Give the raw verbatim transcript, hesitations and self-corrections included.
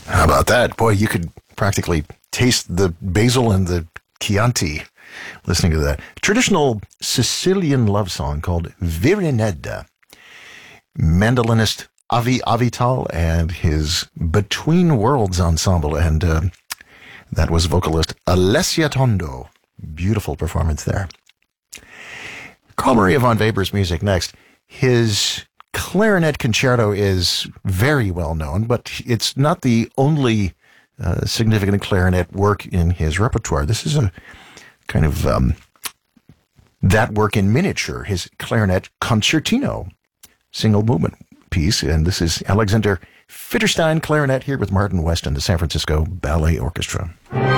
How about that? Boy, you could practically taste the basil and the Chianti listening to that. Traditional Sicilian love song called Virinedda. Mandolinist Avi Avital and his Between Worlds Ensemble. And uh, that was vocalist Alessia Tondo. Beautiful performance there. Carl Maria von Weber's music next. His clarinet concerto is very well known, but it's not the only uh, significant clarinet work in his repertoire. This is a kind of um, that work in miniature, his clarinet concertino, single movement piece. And this is Alexander Fitterstein clarinet here with Martin West and the San Francisco Ballet Orchestra.